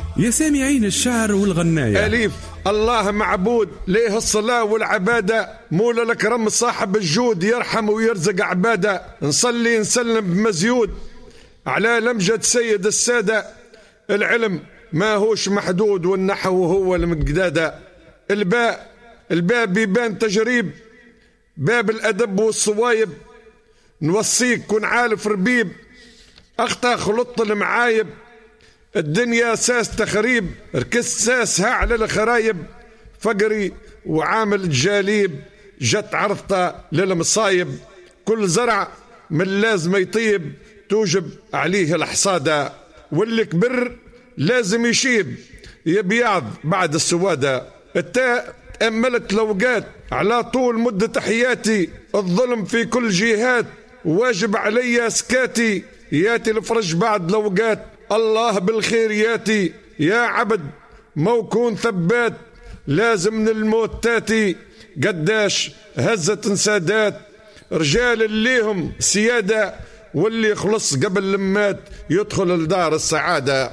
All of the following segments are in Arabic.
يا سامعين الشعر والغناية. أليف الله معبود ليه الصلاة والعبادة، مولى الأكرم صاحب الجود يرحم ويرزق عبادة. نصلي نسلم بمزيود على لمجد سيد السادة، العلم ما هوش محدود والنحو هو المقدادة. الباب بيبان تجريب، باب الأدب والصوايب، نوصيك كن عالف ربيب، أخطأ خلط المعايب، الدنيا ساس تخريب، ركست ساسها على الخرايب، فقري وعامل جاليب، جت عرضته للمصايب، كل زرع من لازم يطيب توجب عليه الحصادة، واللي كبر لازم يشيب يبيض بعد السوادة. التاء تأملت الأوقات على طول مدة حياتي، الظلم في كل جهات واجب علي سكاتي، ياتي الفرج بعد الأوقات الله بالخير ياتي، يا عبد موكون ثبات لازم من الموت تاتي، قداش هزة سادات رجال اللي هم سيادة، واللي يخلص قبل لمات يدخل لدار السعادة.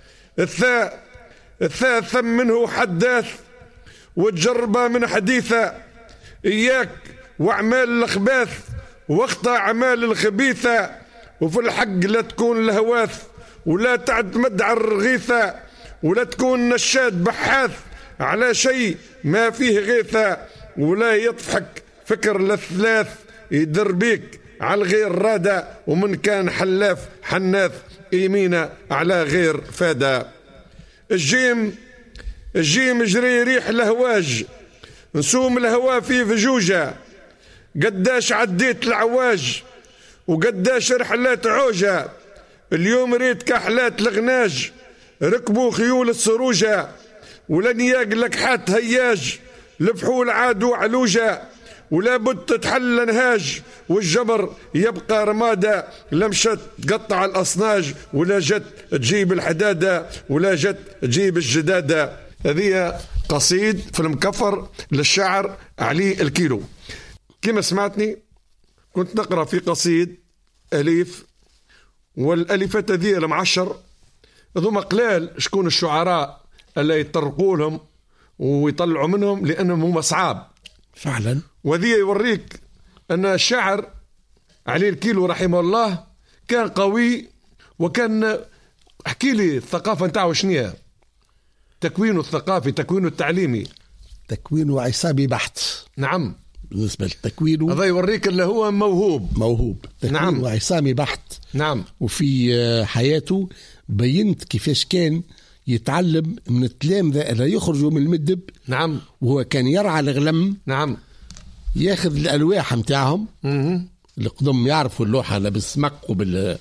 الثاء ثم منه حداث وتجربة من حديثة، إياك وأعمال الأخباث واخطى أعمال الخبيثة، وفي الحق لا تكون الهواث ولا تعتمد على الرغيثة، ولا تكون نشاد بحاث على شيء ما فيه غيثة، ولا يضحك فكر الثلاث يدر بيك على الغير رادة، ومن كان حلاف حناث يمينة على غير فادة. الجيم جري ريح الهواج، نسوم الهوا في فجوجة، قداش عديت العواج وقداش رحلات عوجة، اليوم ريت كحلات الغناج، ركبوا خيول السروجة، ولن يقلك حات هياج، الفحول عادوا علوجة، ولا بد تتحل نهاج، والجبر يبقى رمادة، لمشت تقطع الأصناج، ولا جت تجيب الحدادة، ولا جت تجيب الجدادة. هذه قصيد في المكفر للشاعر علي الكيلو. كما سمعتني كنت نقرأ في قصيد أليف، والألفات هذه المعشر ذوما قلال شكون الشعراء اللي يتطرقوا لهم ويطلعوا منهم، لأنهم هم صعاب فعلا. وذي يوريك أن الشاعر علي الكيلو رحمه الله كان قوي، وكان احكي لي الثقافة نتاعو شنية، تكوينه الثقافي، تكوينه التعليمي، تكوينه عصابي بحت. نعم، بالنسبة لتكوينه هذا يوريك اللي هو موهوب. نعم، عصامي بحت. نعم. وفي حياته بينت كيفاش كان يتعلم من التلامذة اللي يخرجوا من المدب. نعم. وهو كان يرعى الغلم. نعم. ياخذ الألواح متاعهم القدم، يعرفوا اللوحة بالسمك وبال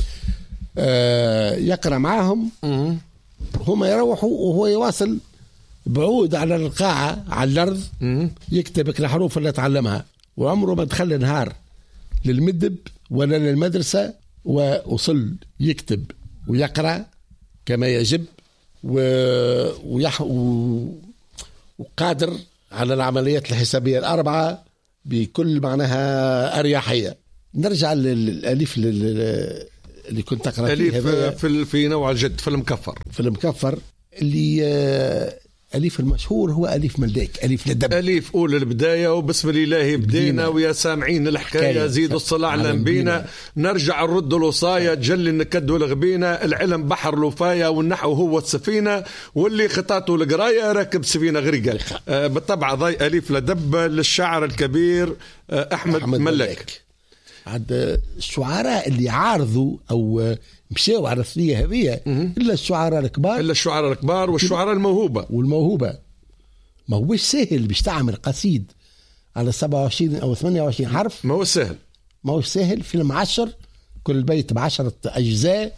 يقرأ معاهم. هما يروحوا وهو يواصل بعود على القاعة على الأرض يكتب الحروف اللي تعلمها، وعمره ما دخل نهار للمدب ولا للمدرسة، ووصل يكتب ويقرأ كما يجب، وقادر على العمليات الحسابية الأربعة بكل معناها أريحية. نرجع للأليف اللي كنت أقرأ فيه، في نوع الجد في المكفر اللي أليف المشهور هو أليف ملاك، أليف لدب، أليف أول البداية، وبسم الله بدينا، ويا سامعين الحكاية زيدوا الصلاة على نبينا، نرجع نرد الوصايا تجلي النكد والغبينة، العلم بحر الوفاية والنحو هو السفينة، واللي خطاته القراية راكب سفينة غريقة. بالطبع ضي أليف لدب للشاعر الكبير أحمد ملاك. عند الشعراء اللي عارضوا أو مشاو على الثنية هذه إلا الشعراء الكبار والشعراء الموهوبة. ما هوش سهل باش تعمل قصيد على 27 أو 28 حرف، ما هو سهل. فيلم 10 كل بيت ب10 أجزاء.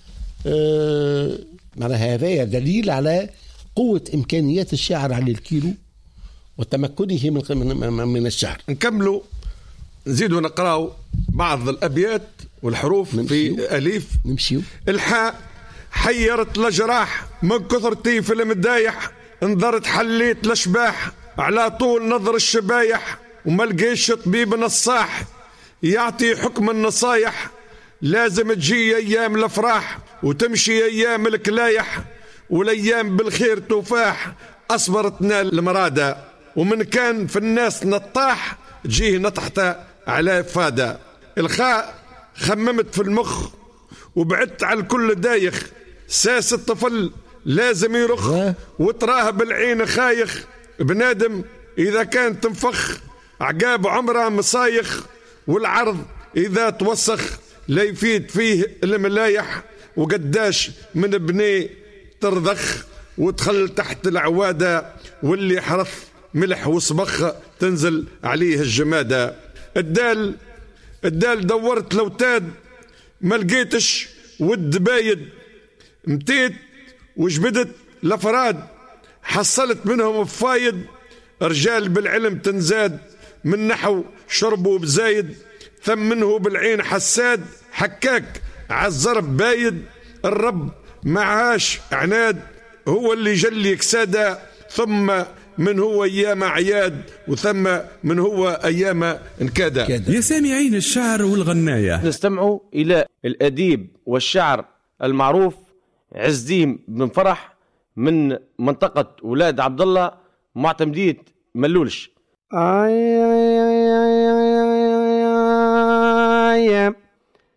معناها هذا دليل على قوة إمكانيات الشاعر علي الكيلو وتمكنه من الشعر. نكملوا نزيدوا نقراو بعض الأبيات والحروف في أليف. نمشيو. الحاء حيرت الجراح من كثرتي في المدايح، انظرت حليت الاشباح على طول نظر الشبايح، وما لقيش طبيب نصاح يعطي حكم النصايح، لازم تجي ايام الافراح وتمشي ايام الكلايح، والايام بالخير تفاح اصبرتنا المرادة، ومن كان في الناس نطاح تجيه نطحته على فادة. الخاء خممت في المخ وبعدت على الكل دايخ، ساس الطفل لازم يرخ وتراه بالعين خايخ، بنادم إذا كان تنفخ عقاب عمره مصايخ، والعرض إذا توسخ لا يفيد فيه الملايح، وقداش من بني ترضخ وتخل تحت العوادة، واللي حرث ملح وصبخ تنزل عليه الجمادة. الدال دورت لوتاد ما لقيتش ود بايد، متيت وجبدت لفراد حصلت منهم بفايد، رجال بالعلم تنزاد من نحو شربوا بزايد، ثمنه بالعين حساد حكاك عالزرب بايد، الرب معاش عناد هو اللي جلي كسادة، ثم من هو أيام عياد وثم من هو أيام انكادا. يا سامعين الشعر والغناية، نستمع إلى الأديب والشعر المعروف عز الدين بن فرح من منطقة ولاد عبد الله معتمدية ملولش.